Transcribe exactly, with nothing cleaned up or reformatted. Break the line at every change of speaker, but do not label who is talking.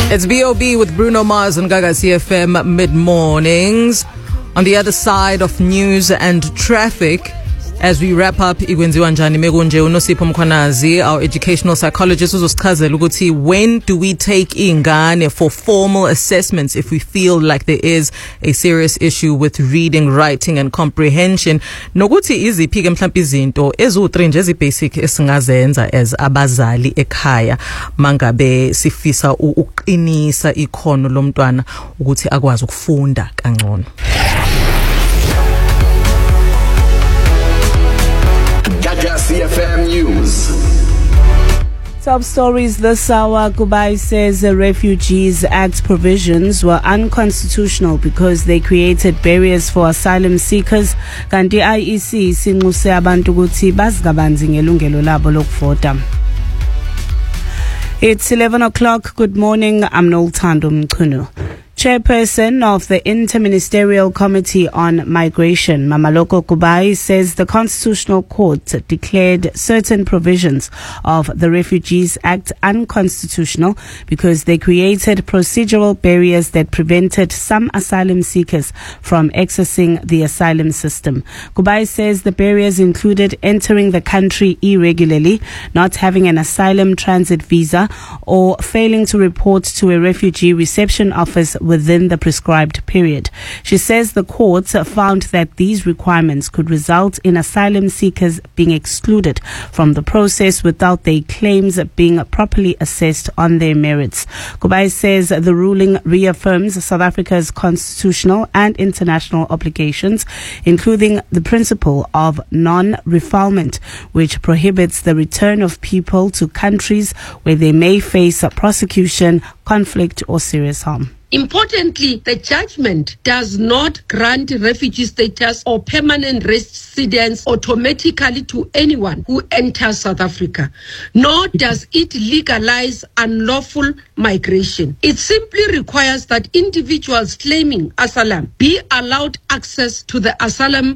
It's B O B with Bruno Mars on Gaga C F M mid-mornings. On the other side of news and traffic, as we wrap up ikwenziwa njani mekunje uNosipho Mkhwanazi, our educational psychologist, uzosichazela ukuthi when do we take ingane for formal assessments if we feel like there is a serious issue with reading, writing and comprehension, nokuthi iziphi ke mhlawumbe izinto ezu three nje ezibasic esingazenza as abazali ekhaya mangabe sifisa uqinisa ikhono lomntwana ukuthi akwazi ukufunda kangcono.
C F M News.
Top stories this hour. Kubai says the Refugees Act provisions were unconstitutional because they created barriers for asylum seekers. Kanti I E C sinxuse abantu ukuthi bazigabanzi ngelungelo labo lokuvota. It's eleven o'clock. Good morning. I'm Nolthando Mchunu. Chairperson of the Interministerial Committee on Migration, Mamaloko Kubai, says the Constitutional Court declared certain provisions of the Refugees Act unconstitutional because they created procedural barriers that prevented some asylum seekers from accessing the asylum system. Kubai says the barriers included entering the country irregularly, not having an asylum transit visa, or failing to report to a refugee reception office within the prescribed period. She says the courts found that these requirements could result in asylum seekers being excluded from the process without their claims being properly assessed on their merits. Kubai says the ruling reaffirms South Africa's constitutional and international obligations, including the principle of non-refoulement, which prohibits the return of people to countries where they may face prosecution, conflict or serious harm.
Importantly, the judgment does not grant refugee status or permanent residence automatically to anyone who enters South Africa, nor does it legalize unlawful migration. It simply requires that individuals claiming asylum be allowed access to the asylum